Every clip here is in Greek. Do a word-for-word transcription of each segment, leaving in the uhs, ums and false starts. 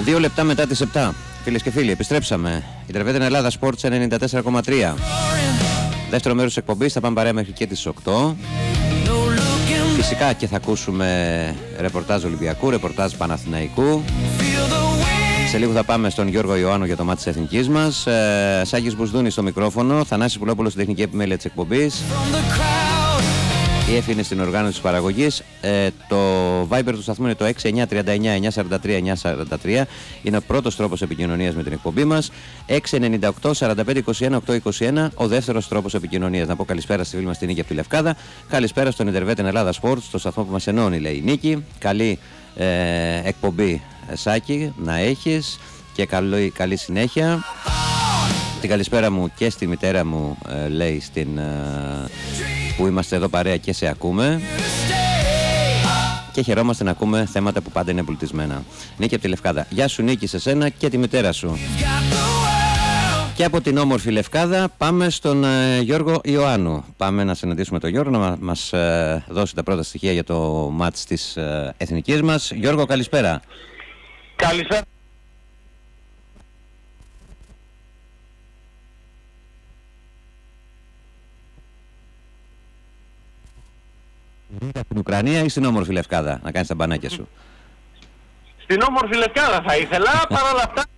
Δύο λεπτά μετά τις επτά. Φίλες και φίλοι, επιστρέψαμε. Ιντερβετ Ελλάδα Sports ενενήντα τέσσερα κόμμα τρία. Δεύτερο μέρος της εκπομπής, θα πάμε παρέα μέχρι και τις οκτώ. Φυσικά και θα ακούσουμε ρεπορτάζ Ολυμπιακού, ρεπορτάζ Παναθηναϊκού. Σε λίγο θα πάμε στον Γιώργο Ιωάννου για το μάτι της εθνικής μας. ε, Σάκης Μπουσδούνης στο μικρόφωνο, Θανάσης Πουλόπουλος στην τεχνική επιμέλεια της εκπομπής. Η Εφη είναι στην οργάνωση της παραγωγής. ε, Το Viber του σταθμού είναι το έξι εννιά τρία εννιά εννιά τέσσερα τρία εννιά τέσσερα τρία. Είναι ο πρώτος τρόπος επικοινωνίας με την εκπομπή μας. έξι εννιά οκτώ τέσσερα πέντε είκοσι ένα οκτώ είκοσι ένα ο δεύτερος τρόπος επικοινωνίας. Να πω καλησπέρα στη φίλη μας την Νίκη από τη Λευκάδα. Καλησπέρα στον Ιντερβετ Ελλάδα Sports, το σταθμό που μας ενώνει, λέει η Νίκη. Καλή ε, εκπομπή, Σάκη, να έχεις και καλή, καλή συνέχεια. Την καλησπέρα μου και στη μητέρα μου, ε, λέει στην... Ε, που είμαστε εδώ παρέα και σε ακούμε και χαιρόμαστε να ακούμε θέματα που πάντα είναι εμπλουτισμένα. Νίκη από τη Λευκάδα. Γεια σου Νίκη, σε σένα και τη μητέρα σου. Και από την όμορφη Λευκάδα πάμε στον ε, Γιώργο Ιωάννου. Πάμε να συναντήσουμε τον Γιώργο να μας ε, δώσει τα πρώτα στοιχεία για το μάτς της ε, εθνικής μας. Γιώργο, καλησπέρα. Καλησπέρα. Στην Ουκρανία ή στην όμορφη Λευκάδα να κάνεις τα μπανάκια σου? Στην όμορφη Λευκάδα θα ήθελα, παρ' όλα αυτά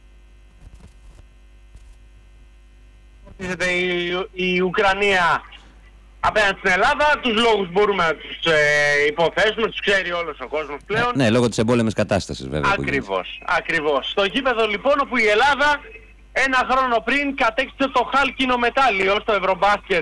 η, η Ουκρανία απέναντι στην Ελλάδα, τους λόγους μπορούμε να τους ε, υποθέσουμε, τους ξέρει όλος ο κόσμος πλέον. Ναι, ναι, λόγω της εμπόλεμης κατάστασης βέβαια. Ακριβώς, ακριβώς. Στο γήπεδο λοιπόν όπου η Ελλάδα ένα χρόνο πριν κατέκτησε το χάλκινο μετάλλιο στο Ευρωμπάσκετ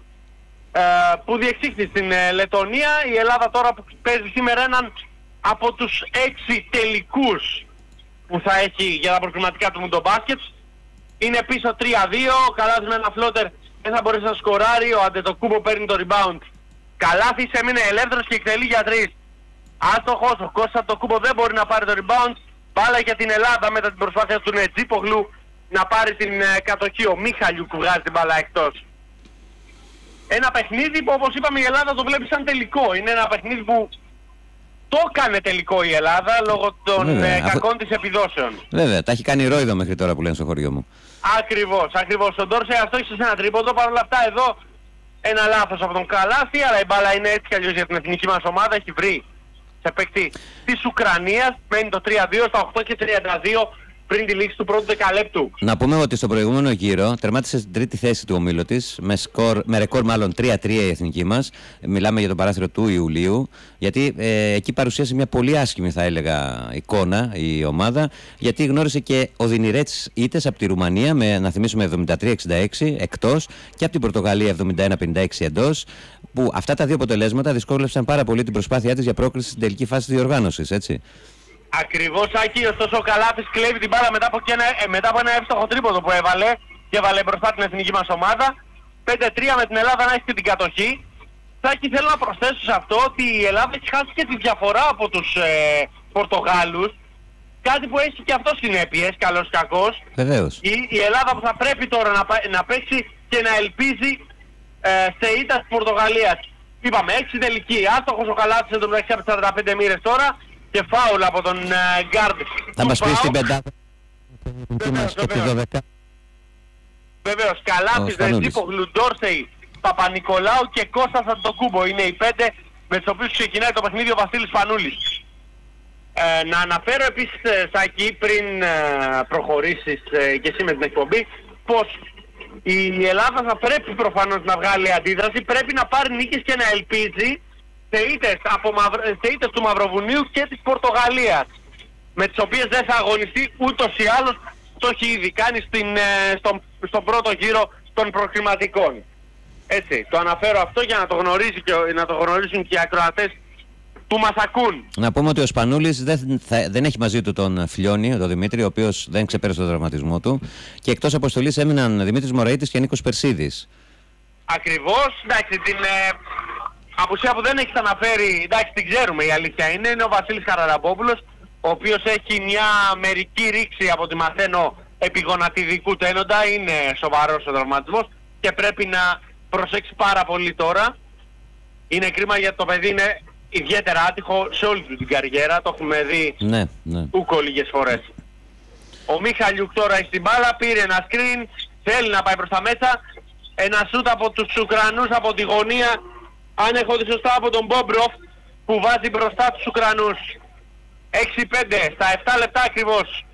που διεξήχθη στην Λετωνία. Η Ελλάδα τώρα που παίζει σήμερα έναν από τους έξι τελικούς που θα έχει για τα προκριματικά του Μουντομπάσκετ. Είναι πίσω τρία δύο, καλάθι με ένα φλότερ, δεν θα μπορέσει να σκοράρει, ο Αντετοκούμπο παίρνει το rebound. Καλάθι, έμεινε ελεύθερος και εκτελεί για τρεις. Άστοχος, ο Κώστας Αντετοκούμπο δεν μπορεί να πάρει το rebound. Μπάλα για την Ελλάδα μετά την προσπάθεια του Νετζίπογλου να πάρει την κατοχή. Ο Μίχαλιου που βγάζει την μπάλα εκτός. Ένα παιχνίδι που, όπως είπαμε, η Ελλάδα το βλέπει σαν τελικό. Είναι ένα παιχνίδι που το έκανε τελικό η Ελλάδα λόγω των Βέβαια, ε, κακών αφού... της επιδόσεων. Βέβαια, τα έχει κάνει ρόιδο μέχρι τώρα που λένε στο χωριό μου. Ακριβώς, ακριβώς. Ο Ντόρσεϊ αστόχησε σε ένα τρίποντο. Παρ' όλα αυτά εδώ ένα λάθος από τον Καλάθι, αλλά η μπάλα είναι έτσι κι αλλιώς για την εθνική μας ομάδα. Έχει βρει σε παίκτη της Ουκρανίας. Μένει το τρία δύο στα οκτώ και τριάντα δύο πριν τη λήξη του πρώτου δεκαλέπτου. Να πούμε ότι στο προηγούμενο γύρο τερμάτισε στην τρίτη θέση του ομίλου της, με, σκορ, με ρεκόρ μάλλον τρία τρία η εθνική μας. Μιλάμε για το παράθυρο του Ιουλίου, γιατί ε, εκεί παρουσίασε μια πολύ άσχημη, θα έλεγα, εικόνα η ομάδα, γιατί γνώρισε και οδυνηρές ήττες από τη Ρουμανία με, να θυμίσουμε, εβδομήντα τρία εξήντα έξι εκτός και από την Πορτογαλία εβδομήντα ένα πενήντα έξι εντός, που αυτά τα δύο αποτελέσματα δυσκόλεψαν πάρα πολύ την προσπάθειά της για πρόκριση στην τελική φάση της διοργάνωσης, έτσι. Ακριβώς, Άκη, ωστόσο ο Καλάθης κλέβει την μπάλα μετά από, ένα, ε, μετά από ένα εύστοχο τρίποντο που έβαλε και έβαλε μπροστά την εθνική μας ομάδα. πέντε τρία με την Ελλάδα να έχει την κατοχή. Σάκη, θέλω να προσθέσω σε αυτό ότι η Ελλάδα έχει χάσει και τη διαφορά από τους ε, Πορτογάλους. Κάτι που έχει και αυτό συνέπειες, καλός κακός. Βεβαίως. Η, η Ελλάδα που θα πρέπει τώρα να, να παίξει και να ελπίζει ε, σε ήττα της Πορτογαλίας. Είπαμε, έξι τελική. Άστοχος ο Καλάθης εδώ μεταξύ από τις σαράντα πέντε μοίρες τώρα. Και φάουλ από τον γκάρντ. Uh, θα μας πεις την πεντάδα. Βεβαίως, Καλάθης, Νετζίπογλου, Ντόρσεϊ, Παπα-Νικολάου και Κώστας Αντετοκούμπο. Είναι οι πέντε με τους οποίους ξεκινάει το παιχνίδι ο Βασίλης Φανούλης. Ε, να αναφέρω επίσης, Σάκη, πριν ε, προχωρήσεις ε, και εσύ με την εκπομπή, πως η Ελλάδα θα πρέπει προφανώς να βγάλει αντίδραση, πρέπει να πάρει νίκες και να ελπίζει σε ήττες, από Μαυρο... σε ήττες του Μαυροβουνίου και της Πορτογαλίας, με τις οποίες δεν θα αγωνιστεί ούτως ή άλλως, το έχει ήδη κάνει στην, ε, στον, στον πρώτο γύρο των προκριματικών. Έτσι, το αναφέρω αυτό για να το, γνωρίζει και, να το γνωρίζουν και οι ακροατές που μας ακούν. Να πούμε ότι ο Σπανούλης δεν, θα, δεν έχει μαζί του τον Φιλιώνη, τον Δημήτρη, ο οποίος δεν ξεπέρασε τον τραυματισμό του, και εκτός αποστολής έμειναν Δημήτρης Μωραΐτης και Νίκος Περσίδης. Ακριβώς, εντάξει, την ε, απουσία που δεν έχεις αναφέρει, εντάξει, την ξέρουμε, η αλήθεια είναι, είναι ο Βασίλης Χαραλαμπόπουλος, ο οποίος έχει μια μερική ρήξη από τη μαθαίνω επιγονατιδικού τένοντα, είναι σοβαρός ο τραυματισμός και πρέπει να προσέξει πάρα πολύ τώρα. Είναι κρίμα γιατί το παιδί είναι ιδιαίτερα άτυχο σε όλη του την καριέρα, το έχουμε δει ναι, ναι. ούκο λίγες φορές. Ο Μίχαλιουκ τώρα έχει την μπάλα, πήρε ένα screen, θέλει να πάει προς τα μέσα. Ένα σούτ από τους Ουκρανούς από τη γωνία, αν έχω δει σωστά, από τον Μπόμπροφ, που βάζει μπροστά τους Ουκρανούς. έξι πέντε στα επτά λεπτά ακριβώς.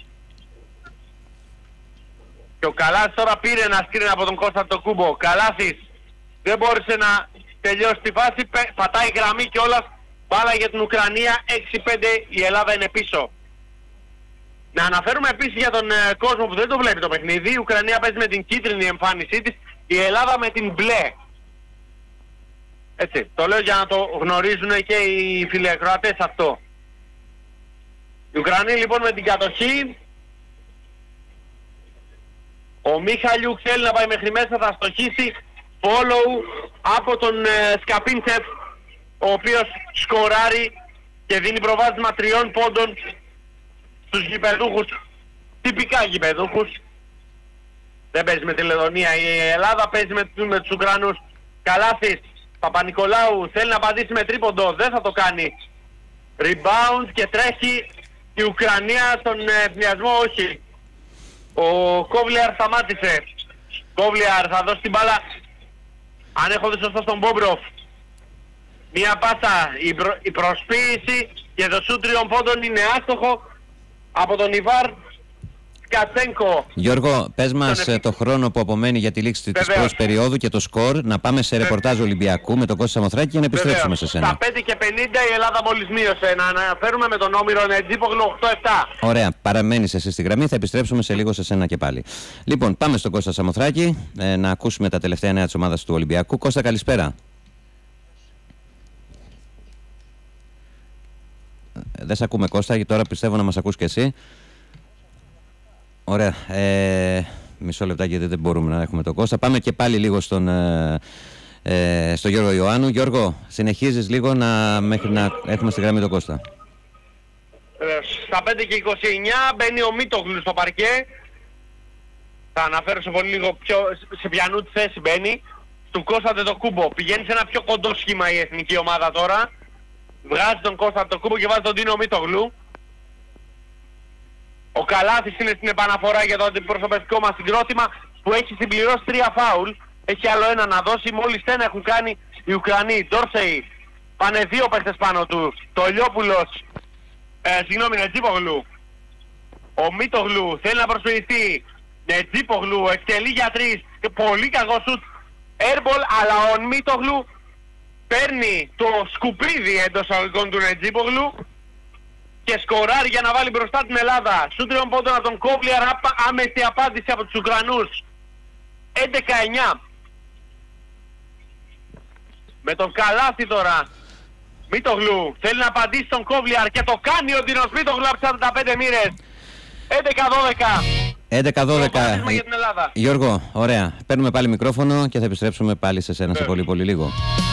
Και ο Καλάθης τώρα πήρε ένα screen από τον Κώστα το Κούμπο. Ο Καλάθης δεν μπόρεσε να τελειώσει τη φάση, πατάει γραμμή κιόλας, μπάλα για την Ουκρανία, έξι πέντε, η Ελλάδα είναι πίσω. Να αναφέρουμε επίσης για τον ε, κόσμο που δεν το βλέπει το παιχνίδι, η Ουκρανία παίζει με την κίτρινη εμφάνισή της, η Ελλάδα με την μπλε. Έτσι, το λέω για να το γνωρίζουν και οι φιλεκροατές αυτό. Η Ουκρανία λοιπόν με την κατοχή. Ο Μίχαλιουκ θέλει να πάει μέχρι μέσα, θα στοχίσει. Follow από τον ε, Σκαπίντσεφ, ο οποίος σκοράρει και δίνει προβάδισμα τριών πόντων στους γηπεδούχους, τυπικά γηπεδούχους. Δεν παίζει με τη Λετωνία η Ελλάδα, παίζει με, με τους Ουκρανούς. Καλάθης, Παπα-Νικολάου θέλει να απαντήσει με τρίποντο, δεν θα το κάνει. Rebound και τρέχει η Ουκρανία στον ευνηδιασμό, όχι. Ο Κόβλιαρ σταμάτησε. Κόβλιαρ θα δώσει την μπάλα, αν έχω δει σωστά, στον Μπόμπροφ. Μία πάσα, η, προ, η προσποίηση και το σούτ τριών πόντων είναι άστοχο από τον Ιβάρ Κατσένκο. Γιώργο, πες μας τον... το χρόνο που απομένει για τη λήξη της πρώτης περίοδου και το σκορ, να πάμε σε ρεπορτάζ Ολυμπιακού με τον Κώστα Σαμοθράκη και να επιστρέψουμε Βεβαίως. σε σένα. Στα πέντε και πενήντα η Ελλάδα μόλις μείωσε. Να αναφέρουμε με τον Όμηρο Νετζίπογλου οκτώ επτά. Ωραία, παραμένεις εσύ στη γραμμή, θα επιστρέψουμε σε λίγο σε σένα και πάλι. Λοιπόν, πάμε στον Κώστα Σαμοθράκη ε, να ακούσουμε τα τελευταία νέα της ομάδας του Ολυμπιακού. Κώστα, καλησπέρα. Δεν σε ακούμε, Κώστα, και τώρα πιστεύω να μας ακούς και εσύ. Ωραία. Ε, μισό λεπτάκι, γιατί δεν μπορούμε να έχουμε τον Κώστα. Πάμε και πάλι λίγο στον, ε, ε, στο Γιώργο Ιωάννου. Γιώργο, συνεχίζεις λίγο να, μέχρι να έχουμε στη γραμμή τον Κώστα. Ε, στα πέντε και είκοσι εννιά μπαίνει ο Μίτογλου στο παρκέ. Θα αναφέρω σε πολύ λίγο πιο, σε ποιανού τη θέση μπαίνει. Του Κώστα το Κούμπο. Πηγαίνει σε ένα πιο κοντό σχήμα η εθνική ομάδα τώρα. Βγάζει τον Κώστα το Κούμπο και βάζει τον Τίνο Μίτογλου. Ο Καλάθης είναι στην επαναφορά για το αντιπροσωπευτικό μας συγκρότημα, που έχει συμπληρώσει τρία φάουλ. Έχει άλλο ένα να δώσει, μόλις ένα έχουν κάνει οι Ουκρανοί. Ντόρσεϊ, πάνε δύο παίχτες πάνω του. Το Λιόπουλος, ε, συγγνώμη, Νετζίπογλου. Ο Μίτογλου θέλει να προσφυγηθεί. Νετζίπογλου εκτελεί για τρεις. Και πολύ κακό σουτ. Airball, αλλά ο Μίτογλου παίρνει το σκουπίδι εντός αγωγικών του Νετζίπογλου και σκοράρει για να βάλει μπροστά την Ελλάδα. Σου τριών πόντων από τον Κόβλιαρ, άμεση απάντηση από τους Ουκρανούς. έντεκα εννιά. Με τον Καλάθη τώρα. Μίτογλου θέλει να απαντήσει τον Κόβλιαρ και το κάνει ο Ντίνος Μίτογλου από σαράντα πέντε μοίρες. έντεκα δώδεκα. έντεκα δώδεκα. Γιώργο, ωραία. Παίρνουμε πάλι μικρόφωνο και θα επιστρέψουμε πάλι σε σένα σε πολύ πολύ λίγο.